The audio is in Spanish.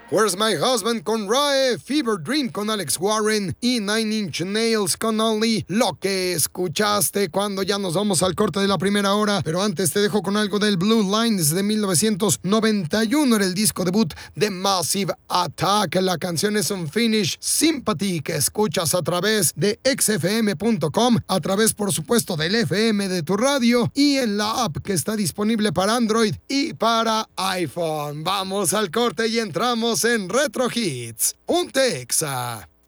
Where's My Husband con Rae, Fever Dream con Alex Warren y Nine Inch Nails con Only. Lo que escuchaste cuando ya nos vamos al corte de la primera hora. Pero antes te dejo con algo del Blue Lines de 1991. Era el disco debut de Massive Attack. La canción es Unfinished Sympathy, que escuchas a través de xfm.com, a través por supuesto del FM de tu radio y en la app que está disponible para Android y para iPhone. Vamos al corte y entramos en Retro Hits. Ponte Exa.